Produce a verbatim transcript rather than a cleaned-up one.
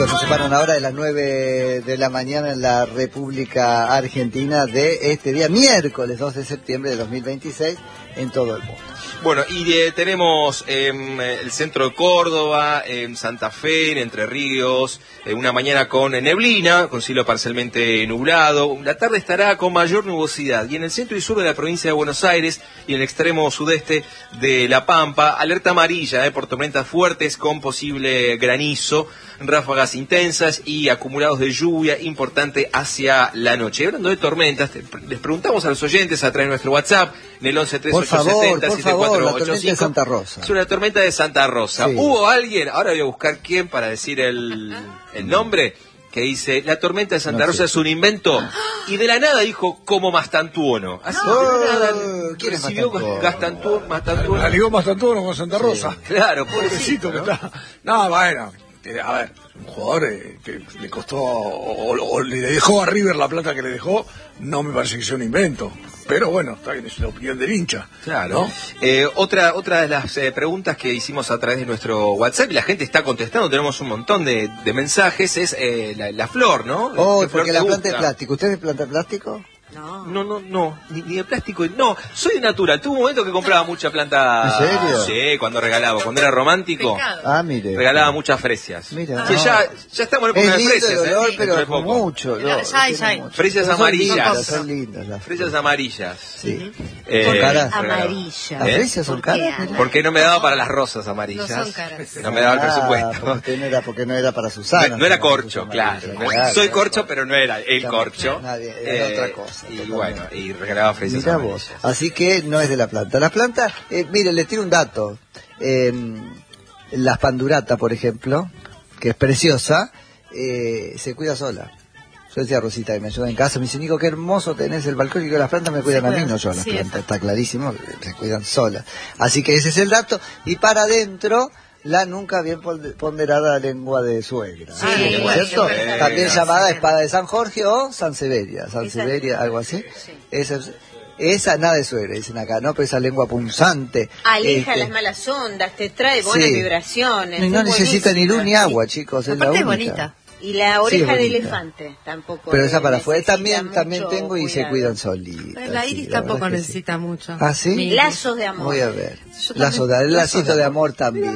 minutos nos separan ahora de las nueve de la mañana en la República Argentina de este día, miércoles dos de septiembre de dos mil veintiséis, en todo el mundo. Bueno, y eh, tenemos eh, el centro de Córdoba, en eh, Santa Fe, en Entre Ríos, eh, una mañana con neblina, con cielo parcialmente nublado. La tarde estará con mayor nubosidad. Y en el centro y sur de la provincia de Buenos Aires y en el extremo sudeste de La Pampa, alerta amarilla eh, por tormentas fuertes con posible granizo, ráfagas intensas y acumulados de lluvia importante hacia la noche. Y hablando de tormentas, les preguntamos a los oyentes a través de nuestro WhatsApp, en el once tres ocho setenta siete cuatro ocho cinco. La tormenta de Santa Rosa. Es una tormenta de Santa Rosa. Sí. Hubo alguien, ahora voy a buscar quién para decir el, el nombre, que dice, la tormenta de Santa no Rosa sé. es un invento, y de la nada dijo, como Mastantuono. Así Oh, de la nada ¿quién es recibió Mastantuono? Mastantuono. La ligó Mastantuono con Santa Rosa. Sí. Claro, Pobrecito pobrecito, que ¿no? está. No, bueno, eh, a ver, un jugador eh, que le costó, o, o le dejó a River la plata que le dejó, no me parece que sea un invento. Pero bueno, está bien, es la opinión del hincha. Claro. ¿No? Eh, otra otra de las eh, preguntas que hicimos a través de nuestro WhatsApp, y la gente está contestando, tenemos un montón de, de mensajes, es eh, la, la flor, ¿no? Oh, ¿Qué flor porque te la planta es gusta? plástico. ¿Usted es planta de plástico? No. No, no, no, ni, ni de plástico, no, soy de natural. Tuve un momento que compraba mucha planta. ¿En serio? Sí, cuando regalaba, cuando era romántico, Pecado. Ah, mire. regalaba muchas fresias. Mira. Que no. ya, ya estamos en Es época de lindo fresias, el olor, ¿eh? pero Dentro de con poco. mucho. Ya, no, ya hay, tiene ya hay. mucho. Fresas Pero son amarillas. lindas, son lindas las Fresas amarillas. Sí. Eh, ¿Con caras? regalaba. Amarillas. ¿Las ¿Eh? fresas son ¿Por qué, caras? Ana? Mira. Porque no me daba para las rosas amarillas. No son caras. No me daba el Ah, presupuesto. porque no era, porque no era para Susana. No, no era sino para corcho, Susana claro. María. Soy Claro, corcho, pero no era el Claro, corcho. nadie, era Eh, otra cosa, Y totalmente. bueno, y regalaba fresas Mirá amarillas. vos. Así que no es de la planta. Las plantas, eh, mire, les tiro un dato. Eh, la espandurata, por ejemplo, que es preciosa, eh, se cuida sola. Yo decía a Rosita que me ayuda en casa, me dice, Nico, qué hermoso tenés el balcón, y que las plantas me cuidan a mí, no yo a las Sí, plantas, está clarísimo, se cuidan solas. Así que ese es el dato. Y para adentro, la nunca bien ponderada lengua de suegra. Sí, ¿no es lengua de cierto? suegra. También Sí. llamada espada de San Jorge o Sanseveria, Sanseveria, algo así. Sí. Esa, esa nada de suegra, dicen acá, ¿no? Pero esa lengua punzante. Aleja este, las malas ondas, te trae buenas sí. vibraciones. Y no es necesita ni luz buenísima. ni agua, chicos, es la Aparte es única. bonita. Y la oreja Sí, es de bonita. elefante tampoco. Pero esa para afuera necesita también, también mucho tengo y se cuidado. cuidan solitas. La sí, iris la tampoco verdad es que sí. necesita mucho. ¿Ah, sí? Mi- Lazos de amor. Voy a ver. Yo Lazo también- de, el lacito de amor también.